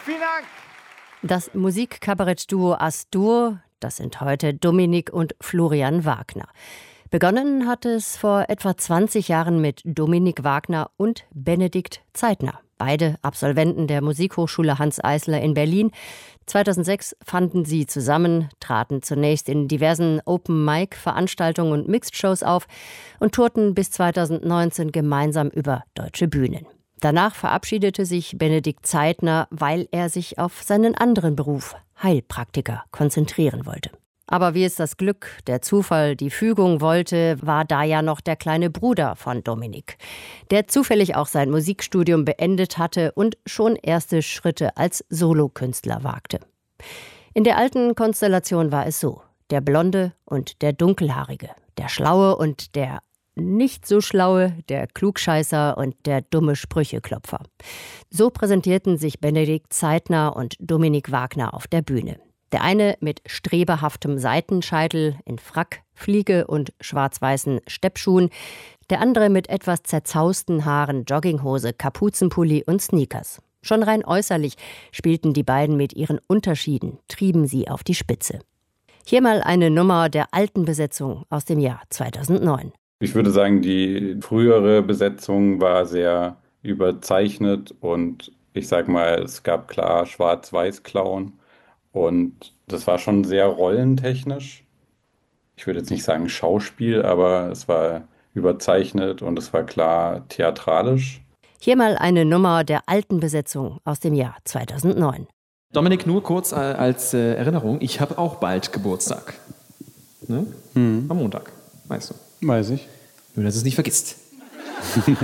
Vielen Dank. Das Musikkabarett-Duo As-Dur, das sind heute Dominik und Florian Wagner. Begonnen hat es vor etwa 20 Jahren mit Dominik Wagner und Benedikt Zeitner. Beide Absolventen der Musikhochschule Hanns Eisler in Berlin. 2006 fanden sie zusammen, traten zunächst in diversen Open-Mic-Veranstaltungen und Mixed-Shows auf und tourten bis 2019 gemeinsam über deutsche Bühnen. Danach verabschiedete sich Benedikt Zeitner, weil er sich auf seinen anderen Beruf, Heilpraktiker, konzentrieren wollte. Aber wie es das Glück, der Zufall, die Fügung wollte, war da ja noch der kleine Bruder von Dominik, der zufällig auch sein Musikstudium beendet hatte und schon erste Schritte als Solokünstler wagte. In der alten Konstellation war es so: der Blonde und der Dunkelhaarige, der Schlaue und der nicht so Schlaue, der Klugscheißer und der dumme Sprücheklopfer. So präsentierten sich Benedikt Zeitner und Dominik Wagner auf der Bühne. Der eine mit streberhaftem Seitenscheitel in Frack, Fliege und schwarz-weißen Steppschuhen, der andere mit etwas zerzausten Haaren, Jogginghose, Kapuzenpulli und Sneakers. Schon rein äußerlich spielten die beiden mit ihren Unterschieden, trieben sie auf die Spitze. Hier mal eine Nummer der alten Besetzung aus dem Jahr 2009. Ich würde sagen, die frühere Besetzung war sehr überzeichnet und ich sag mal, es gab klar Schwarz-Weiß-Klauen und das war schon sehr rollentechnisch. Ich würde jetzt nicht sagen Schauspiel, aber es war überzeichnet und es war klar theatralisch. Hier mal eine Nummer der alten Besetzung aus dem Jahr 2009. Dominik, nur kurz als Erinnerung, ich habe auch bald Geburtstag. Ne? Am Montag, weißt du. Weiß ich. Nur, dass du es nicht vergisst. Nee.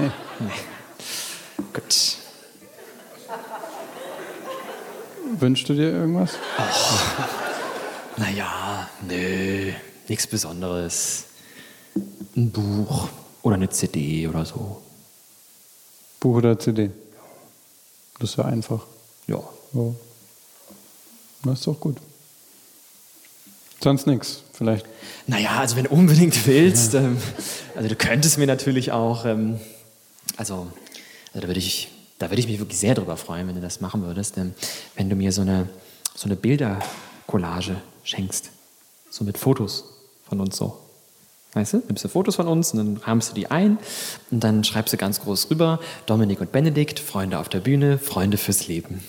Gut. Wünschst du dir irgendwas? Naja, nö, nichts Besonderes. Ein Buch oder eine CD oder so. Buch oder CD? Das ist ja einfach. Ja. So. Das ist doch gut. Sonst nichts, vielleicht. Naja, also wenn du unbedingt willst, also du könntest mir natürlich auch, also da würde ich mich wirklich sehr drüber freuen, wenn du das machen würdest, wenn du mir so eine Bildercollage schenkst, so mit Fotos von uns so. Weißt du, nimmst du Fotos von uns und dann rahmst du die ein und dann schreibst du ganz groß rüber: Dominik und Benedikt, Freunde auf der Bühne, Freunde fürs Leben.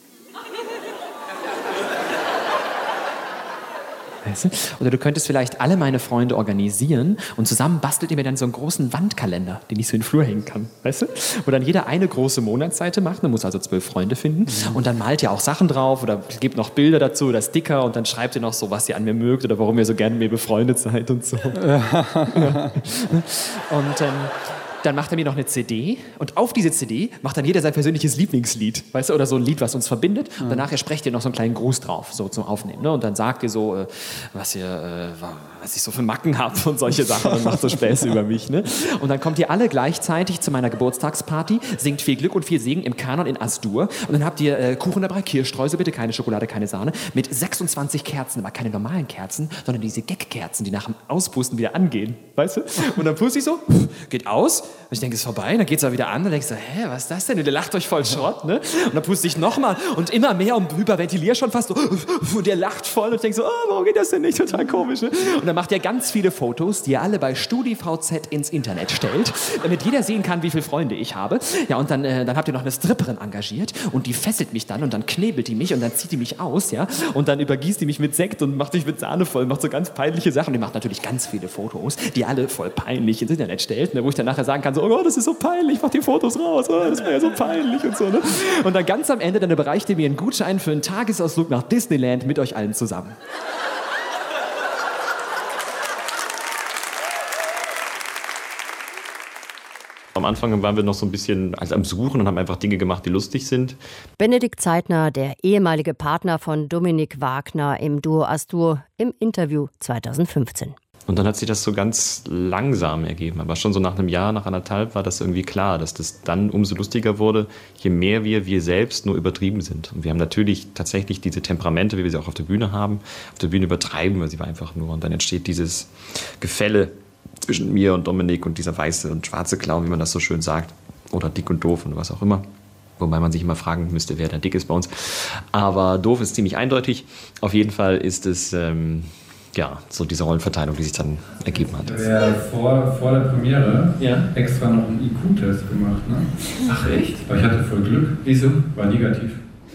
Weißt du? Oder du könntest vielleicht alle meine Freunde organisieren und zusammen bastelt ihr mir dann so einen großen Wandkalender, den ich so in den Flur hängen kann. Weißt du? Wo dann jeder eine große Monatsseite macht, man muss also 12 Freunde finden und dann malt ihr auch Sachen drauf oder gebt noch Bilder dazu oder Sticker und dann schreibt ihr noch so, was ihr an mir mögt oder warum ihr so gerne mit mir befreundet seid und so. Ja. Und dann macht er mir noch eine CD und auf diese CD macht dann jeder sein persönliches Lieblingslied, weißt du, oder so ein Lied, was uns verbindet. Und danach sprecht ihr noch so einen kleinen Gruß drauf, so zum Aufnehmen. Ne? Und dann sagt ihr so, was ich so für Macken habe und solche Sachen und macht so Späße über mich. Ne? Und dann kommt ihr alle gleichzeitig zu meiner Geburtstagsparty, singt viel Glück und viel Segen im Kanon in As-Dur. Und dann habt ihr Kuchen dabei, Kirschstreusel, bitte keine Schokolade, keine Sahne, mit 26 Kerzen, aber keine normalen Kerzen, sondern diese Gag-Kerzen, die nach dem Auspusten wieder angehen, weißt du? Und dann puste ich so, geht aus. Und ich denke, es ist vorbei. Dann geht es auch wieder an. Dann denke ich so, was ist das denn? Und der lacht euch voll Schrott, ne? Und dann puste ich nochmal und immer mehr und hyperventiliere schon fast so. Und der lacht voll. Und ich denke so, warum geht das denn nicht? Total komisch, ne? Und dann macht ihr ganz viele Fotos, die ihr alle bei StudiVZ ins Internet stellt, damit jeder sehen kann, wie viele Freunde ich habe. Ja, und dann habt ihr noch eine Stripperin engagiert und die fesselt mich dann und dann knebelt die mich und dann zieht die mich aus, ja? Und dann übergießt die mich mit Sekt und macht mich mit Sahne voll, macht so ganz peinliche Sachen. Und die macht natürlich ganz viele Fotos, die alle voll peinlich ins Internet stellt, ne? Wo ich dann nachher sagen kann, so, oh Gott, das ist so peinlich, mach die Fotos raus, oh, das wäre ja so peinlich und so. Ne? Und dann ganz am Ende, dann überreicht ihr mir einen Gutschein für einen Tagesausflug nach Disneyland mit euch allen zusammen. Am Anfang waren wir noch so ein bisschen am Suchen und haben einfach Dinge gemacht, die lustig sind. Benedikt Zeitner, der ehemalige Partner von Dominik Wagner im Duo As-Dur, im Interview 2015. Und dann hat sich das so ganz langsam ergeben. Aber schon so nach einem Jahr, nach 1,5 war das irgendwie klar, dass das dann umso lustiger wurde, je mehr wir selbst nur übertrieben sind. Und wir haben natürlich tatsächlich diese Temperamente, wie wir sie auch auf der Bühne haben. Auf der Bühne übertreiben wir sie einfach nur. Und dann entsteht dieses Gefälle zwischen mir und Dominik und dieser weiße und schwarze Clown, wie man das so schön sagt. Oder dick und doof und was auch immer. Wobei man sich immer fragen müsste, wer da dick ist bei uns. Aber doof ist ziemlich eindeutig. Auf jeden Fall ist es so diese Rollenverteilung, die sich dann ergeben hat. Ich habe vor der Premiere extra noch einen IQ-Test gemacht. Ne? Ach echt? Aber ich hatte voll Glück. Wieso? War negativ.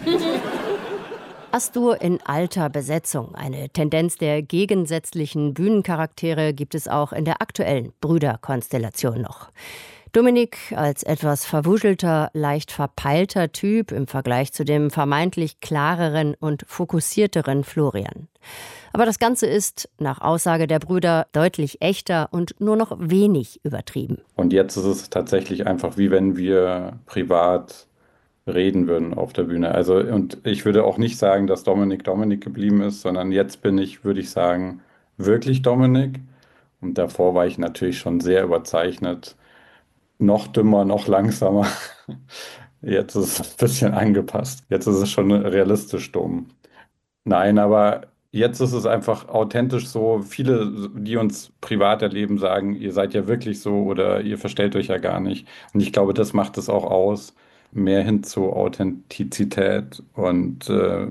Astur in alter Besetzung. Eine Tendenz der gegensätzlichen Bühnencharaktere gibt es auch in der aktuellen Brüderkonstellation noch. Dominik als etwas verwuschelter, leicht verpeilter Typ im Vergleich zu dem vermeintlich klareren und fokussierteren Florian. Aber das Ganze ist, nach Aussage der Brüder, deutlich echter und nur noch wenig übertrieben. Und jetzt ist es tatsächlich einfach wie wenn wir privat reden würden auf der Bühne. Also, und ich würde auch nicht sagen, dass Dominik geblieben ist, sondern jetzt bin ich, würde ich sagen, wirklich Dominik. Und davor war ich natürlich schon sehr überzeichnet. Noch dümmer, noch langsamer. Jetzt ist es ein bisschen angepasst. Jetzt ist es schon realistisch dumm. Nein, aber jetzt ist es einfach authentisch so. Viele, die uns privat erleben, sagen, ihr seid ja wirklich so oder ihr verstellt euch ja gar nicht. Und ich glaube, das macht es auch aus. Mehr hin zu Authentizität und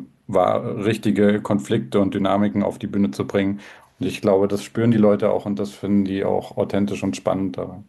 richtige Konflikte und Dynamiken auf die Bühne zu bringen. Und ich glaube, das spüren die Leute auch und das finden die auch authentisch und spannend daran.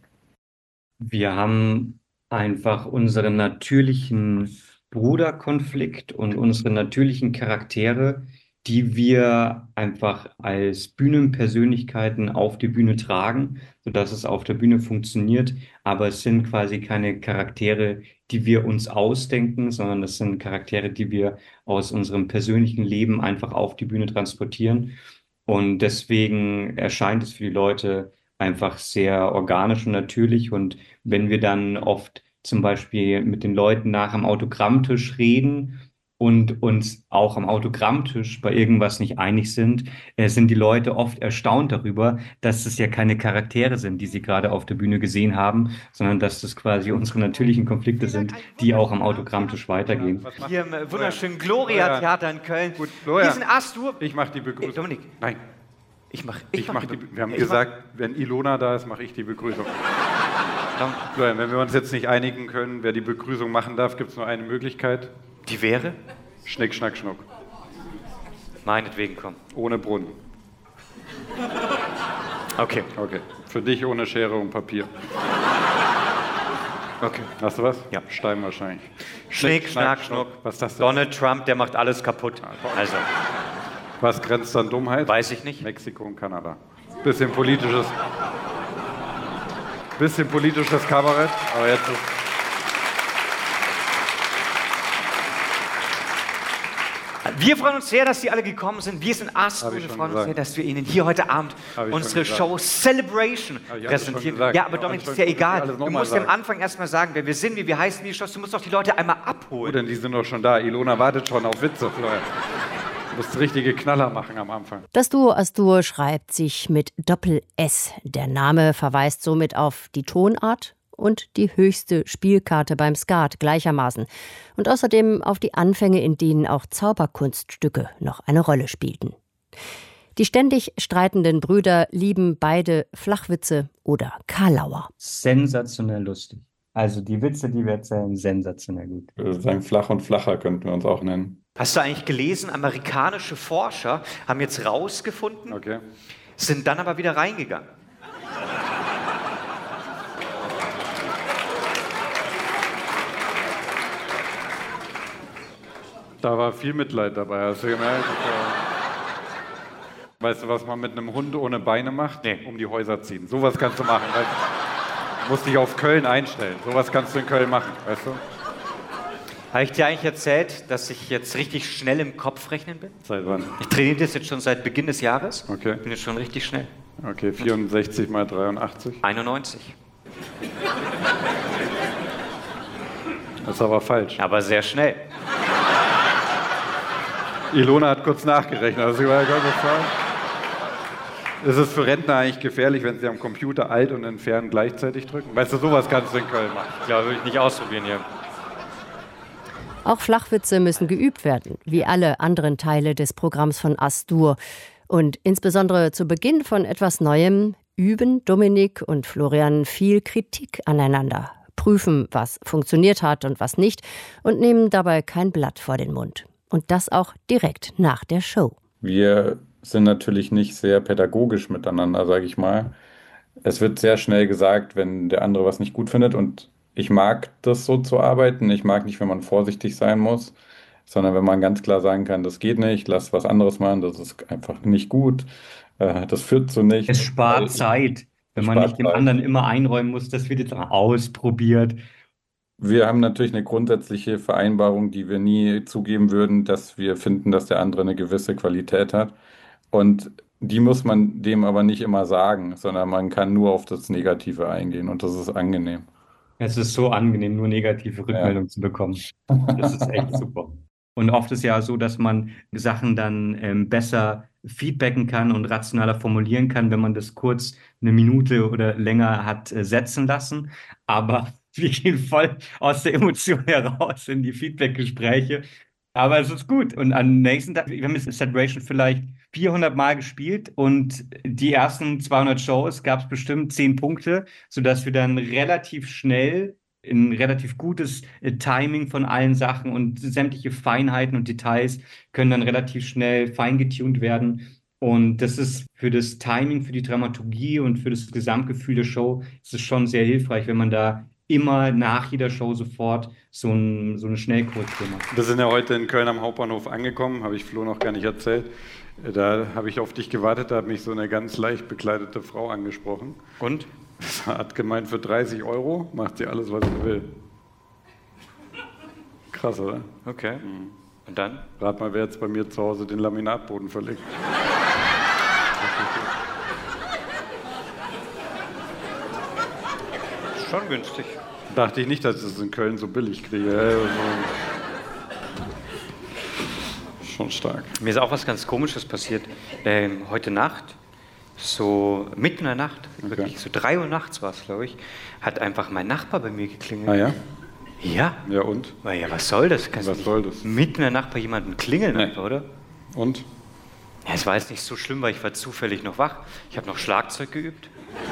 Wir haben einfach unseren natürlichen Bruderkonflikt und unsere natürlichen Charaktere, die wir einfach als Bühnenpersönlichkeiten auf die Bühne tragen, sodass es auf der Bühne funktioniert. Aber es sind quasi keine Charaktere, die wir uns ausdenken, sondern es sind Charaktere, die wir aus unserem persönlichen Leben einfach auf die Bühne transportieren. Und deswegen erscheint es für die Leute einfach sehr organisch und natürlich. Und wenn wir dann oft zum Beispiel mit den Leuten nach am Autogrammtisch reden und uns auch am Autogrammtisch bei irgendwas nicht einig sind die Leute oft erstaunt darüber, dass es ja keine Charaktere sind, die sie gerade auf der Bühne gesehen haben, sondern dass das quasi unsere natürlichen Konflikte sind, die auch am Autogrammtisch weitergehen. Hier im wunderschönen Gloria-Theater in Köln. Gut, Gloria, Hier ist ein Astur. ich mache die Begrüßung. Dominik. Nein, wir haben Ich gesagt, wenn Ilona da ist, mache ich die Begrüßung. Gloria, wenn wir uns jetzt nicht einigen können, wer die Begrüßung machen darf, gibt es nur eine Möglichkeit. Die wäre? Schnick, schnack, schnuck. Meinetwegen, komm. Ohne Brunnen. Okay. Okay. Für dich ohne Schere und Papier. Okay. Hast du was? Ja. Stein wahrscheinlich. Schnick, schnack, schnuck. Was ist das denn? Donald Trump, der macht alles kaputt. Also, Was grenzt an Dummheit? weiß ich nicht. Mexiko und Kanada. Bisschen politisches Kabarett, aber jetzt ist... Wir freuen uns sehr, dass Sie alle gekommen sind. Wir sind Astur Hab und ich wir schon freuen uns gesagt. sehr, dass wir Ihnen hier heute Abend Hab ich unsere schon Show Celebration Hab ich alles schon präsentieren. gesagt. Ja, aber Dominik, Alles ist ja schon- egal. alles Du noch mal musst ja am sagen. Anfang erstmal sagen, wer wir sind, wie wir heißen, wie die Show. Du musst doch die Leute einmal Oh, abholen. denn die sind doch schon da. Ilona wartet schon auf Witze, Florian. Du musst richtige Knaller machen am Anfang. Das Duo Astur schreibt sich mit Doppel-S. Der Name verweist somit auf die Tonart und die höchste Spielkarte beim Skat gleichermaßen. Und außerdem auf die Anfänge, in denen auch Zauberkunststücke noch eine Rolle spielten. Die ständig streitenden Brüder lieben beide Flachwitze oder Karlauer. Sensationell lustig. Also die Witze, die wir erzählen, sensationell gut. Ich würde sagen, flach und flacher könnten wir uns auch nennen. Hast du eigentlich gelesen, amerikanische Forscher haben jetzt rausgefunden, Okay. sind dann aber wieder reingegangen. Da war viel Mitleid dabei, hast du gemerkt? Weißt du, was man mit einem Hund ohne Beine macht? Nee. Um die Häuser ziehen. Sowas kannst du machen. Weißt du? Musst dich auf Köln einstellen. Sowas kannst du in Köln machen, weißt du? Habe ich dir eigentlich erzählt, dass ich jetzt richtig schnell im Kopf rechnen bin? Seit wann? Ich trainiere das jetzt schon seit Beginn des Jahres. Okay. Bin jetzt schon richtig schnell. Okay, 64 mal 83. 91. Das ist aber falsch. Aber sehr schnell. Ilona hat kurz nachgerechnet. Also ist es für Rentner eigentlich gefährlich, wenn sie am Computer Alt und Entfernen gleichzeitig drücken? Weißt du, sowas kannst du in Köln machen. Ich glaube, würde ich nicht ausprobieren hier. Auch Flachwitze müssen geübt werden, wie alle anderen Teile des Programms von Astur. Und insbesondere zu Beginn von etwas Neuem üben Dominik und Florian viel Kritik aneinander. prüfen, was funktioniert hat und was nicht und nehmen dabei kein Blatt vor den Mund. Und das auch direkt nach der Show. Wir sind natürlich nicht sehr pädagogisch miteinander, sage ich mal. Es wird sehr schnell gesagt, wenn der andere was nicht gut findet, und ich mag das so zu arbeiten. Ich mag nicht, wenn man vorsichtig sein muss, sondern wenn man ganz klar sagen kann, das geht nicht, lass was anderes machen, das ist einfach nicht gut, das führt zu nichts. Es spart Zeit, wenn man nicht dem anderen immer einräumen muss, das wird jetzt mal ausprobiert. Wir haben natürlich eine grundsätzliche Vereinbarung, die wir nie zugeben würden, dass wir finden, dass der andere eine gewisse Qualität hat. Und die muss man dem aber nicht immer sagen, sondern man kann nur auf das Negative eingehen, und das ist angenehm. Es ist so angenehm, nur negative Rückmeldungen zu bekommen. Das ist echt super. Und oft ist ja so, dass man Sachen dann besser feedbacken kann und rationaler formulieren kann, wenn man das kurz eine Minute oder länger hat setzen lassen. Aber wir gehen voll aus der Emotion heraus in die Feedback-Gespräche. Aber es ist gut. Und am nächsten Tag, wir haben jetzt Celebration vielleicht 400 Mal gespielt, und die ersten 200 Shows gab es bestimmt 10 Punkte, sodass wir dann relativ schnell ein relativ gutes Timing von allen Sachen und sämtliche Feinheiten und Details können dann relativ schnell feingetuned werden. Und das ist für das Timing, für die Dramaturgie und für das Gesamtgefühl der Show ist es schon sehr hilfreich, wenn man da immer nach jeder Show sofort so eine Schnellkurztour macht. Wir sind ja heute in Köln am Hauptbahnhof angekommen, habe ich Flo noch gar nicht erzählt. Da habe ich auf dich gewartet, da hat mich so eine ganz leicht bekleidete Frau angesprochen. Und? Hat gemeint, für 30 € macht sie alles, was sie will. Krass, oder? Okay. Und dann? Rat mal, wer jetzt bei mir zu Hause den Laminatboden verlegt. Schon günstig. Dachte ich nicht, dass ich das in Köln so billig kriege. Also, schon stark. Mir ist auch was ganz Komisches passiert. Heute Nacht, so mitten in der Nacht, wirklich so 3 Uhr nachts war es, glaube ich, hat einfach mein Nachbar bei mir geklingelt. Ah ja? Ja. Ja, und? Ja, was soll das? Was soll das? Mitten in der Nacht bei jemandem klingeln, einfach, oder? Und? Ja, es war jetzt nicht so schlimm, weil ich war zufällig noch wach. Ich habe noch Schlagzeug geübt.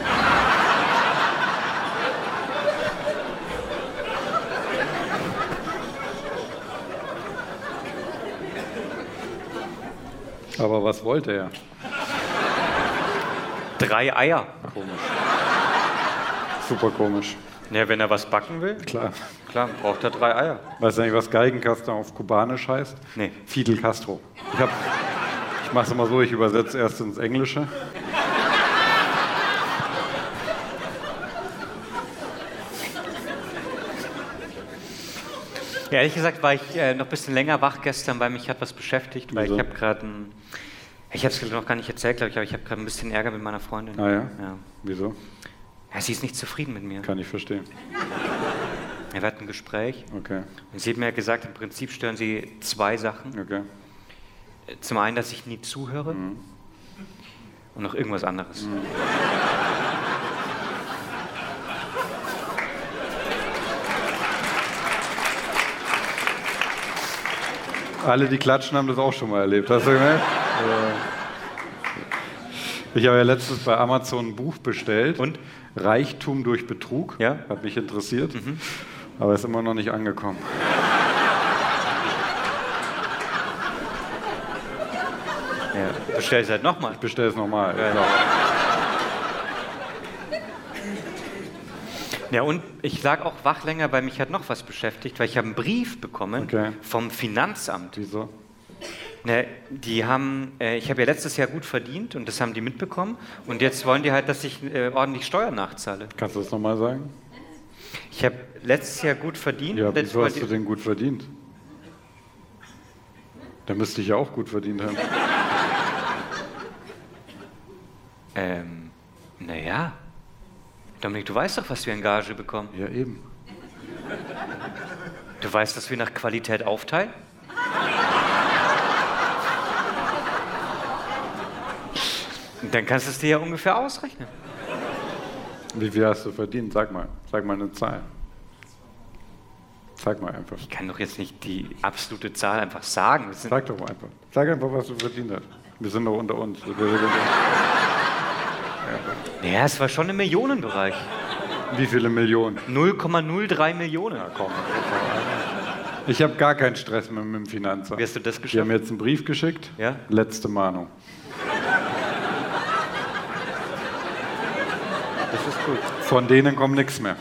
Aber was wollte er? 3 Eier. Komisch. Super komisch. Ja, wenn er was backen will, Klar. Braucht er 3 Eier. Weißt du eigentlich, was Geigenkasten auf Kubanisch heißt? Nee. Fidel Castro. Ich mache es immer so, ich übersetze erst ins Englische. Ja, ehrlich gesagt war ich noch ein bisschen länger wach gestern, weil mich hat was beschäftigt. Weil Wieso? ich habe gerade ich habe es noch gar nicht erzählt, glaube ich, aber ich habe gerade ein bisschen Ärger mit meiner Freundin. Ah ja? Ja. Wieso? Ja, sie ist nicht zufrieden mit mir. Kann ich verstehen. Wir hatten ein Gespräch Okay, und sie hat mir gesagt, im Prinzip stören sie 2 Sachen. okay. Zum einen, dass ich nie zuhöre und noch irgendwas anderes. Alle, die klatschen, haben das auch schon mal erlebt. Hast du gemerkt? Ich habe ja letztens bei Amazon ein Buch bestellt. Und? Reichtum durch Betrug. Ja? Hat mich interessiert. Aber ist immer noch nicht angekommen. Ja, bestell es halt nochmal. Ich bestelle es nochmal. Ja, und ich lag auch wach länger, weil mich hat noch was beschäftigt, weil ich habe einen Brief bekommen vom Finanzamt. Wieso? Ne, die haben, ich habe ja letztes Jahr gut verdient und das haben die mitbekommen und jetzt wollen die halt, dass ich ordentlich Steuern nachzahle. Kannst du das nochmal sagen? Ich habe letztes Jahr gut verdient. Ja, und jetzt wieso hast du wollen denn gut verdient? Da müsste ich ja auch gut verdient haben. Naja. Dominik, du weißt doch, was wir in Gage bekommen. Ja, eben. Du weißt, dass wir nach Qualität aufteilen? Dann kannst du es dir ja ungefähr ausrechnen. Wie viel hast du verdient? Sag mal eine Zahl. Sag mal einfach. Ich kann doch jetzt nicht die absolute Zahl einfach sagen. Sag doch mal einfach. Sag einfach, was du verdient hast. Wir sind doch unter uns. Ja, es war schon im Millionenbereich. Wie viele Millionen? 0,03 Millionen. Ja, komm. Ich habe gar keinen Stress mehr mit dem Finanzamt. Wie hast du das Die geschafft? haben mir jetzt einen Brief geschickt. Ja? Letzte Mahnung. Das ist gut. Von denen kommt nichts mehr.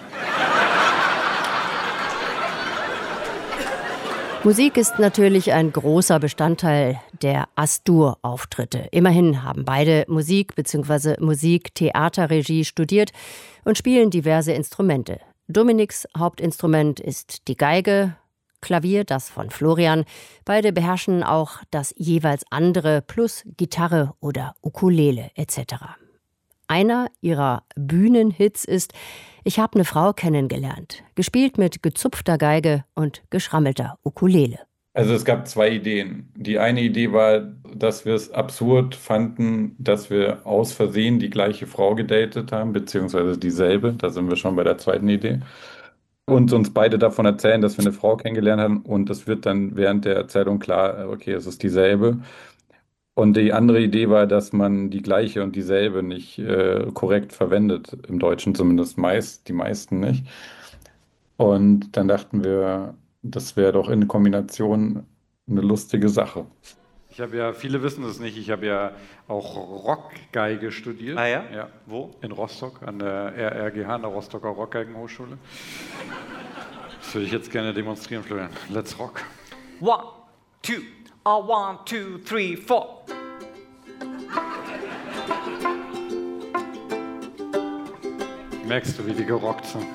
Musik ist natürlich ein großer Bestandteil der As-Dur-Auftritte. Immerhin haben beide Musik bzw. Musiktheaterregie studiert und spielen diverse Instrumente. Dominiks Hauptinstrument ist die Geige, Klavier das von Florian. Beide beherrschen auch das jeweils andere plus Gitarre oder Ukulele etc. Einer ihrer Bühnenhits ist »Ich hab ne Frau kennengelernt«, gespielt mit gezupfter Geige und geschrammelter Ukulele. Also es gab 2 Ideen. Die eine Idee war, dass wir es absurd fanden, dass wir aus Versehen die gleiche Frau gedatet haben, beziehungsweise dieselbe. Da sind wir schon bei der zweiten Idee. Und uns beide davon erzählen, dass wir eine Frau kennengelernt haben. Und es wird dann während der Erzählung klar, okay, es ist dieselbe. Und die andere Idee war, dass man die gleiche und dieselbe nicht korrekt verwendet, im Deutschen zumindest die meisten nicht. Und dann dachten wir, das wäre doch in Kombination eine lustige Sache. Ich habe ja, viele wissen es nicht, ich habe ja auch Rockgeige studiert. Ah ja? Ja. Wo? In Rostock, an der RRGH, an der Rostocker Rockgeigenhochschule. Das würde ich jetzt gerne demonstrieren, Florian. Let's rock. 1, 2, 1, 2, 3, 4. Merkst du, wie die gerockt sind?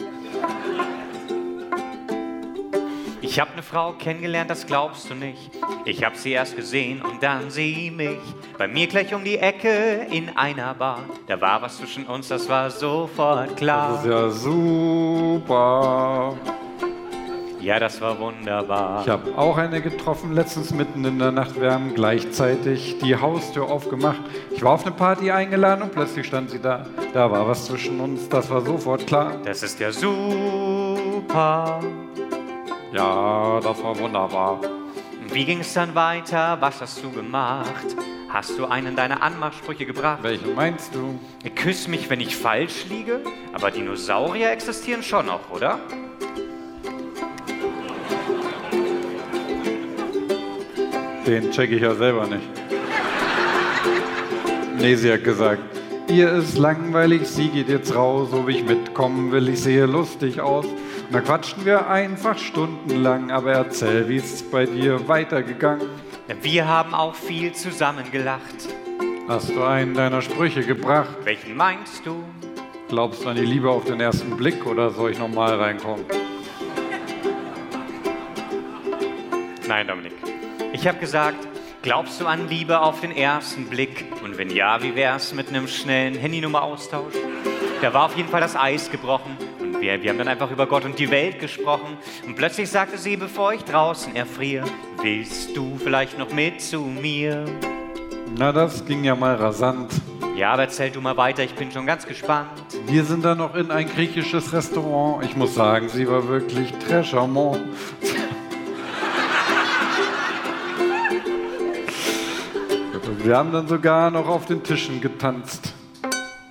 Ich hab ne Frau kennengelernt, das glaubst du nicht. Ich hab sie erst gesehen und dann sie mich. Bei mir gleich um die Ecke in einer Bar. Da war was zwischen uns, das war sofort klar. Das ist ja super. Ja, das war wunderbar. Ich habe auch eine getroffen, letztens mitten in der Nacht. Wir haben gleichzeitig die Haustür aufgemacht. Ich war auf eine Party eingeladen und plötzlich stand sie da. Da war was zwischen uns, das war sofort klar. Das ist ja super. Ja, das war wunderbar. Wie ging es dann weiter? Was hast du gemacht? Hast du einen deiner Anmachsprüche gebracht? Welchen meinst du? Küss mich, wenn ich falsch liege? Aber Dinosaurier existieren schon noch, oder? Den check ich ja selber nicht. Nee, sie hat gesagt, ihr ist langweilig, sie geht jetzt raus, ob ich mitkommen will, ich sehe lustig aus. Und da quatschen wir einfach stundenlang, aber erzähl, wie ist bei dir weitergegangen? Wir haben auch viel zusammen gelacht. Hast du einen deiner Sprüche gebracht? Welchen meinst du? Glaubst du an die Liebe auf den ersten Blick oder soll ich nochmal reinkommen? Nein, Dominik. Ich habe gesagt, glaubst du an Liebe auf den ersten Blick? Und wenn ja, wie wär's mit einem schnellen Handynummer-Austausch? Da war auf jeden Fall das Eis gebrochen und wir haben dann einfach über Gott und die Welt gesprochen. Und plötzlich sagte sie, bevor ich draußen erfriere, willst du vielleicht noch mit zu mir? Na, das ging ja mal rasant. Ja, aber erzähl du mal weiter, ich bin schon ganz gespannt. Wir sind dann noch in ein griechisches Restaurant. Ich muss sagen, sie war wirklich très charmant. Wir haben dann sogar noch auf den Tischen getanzt.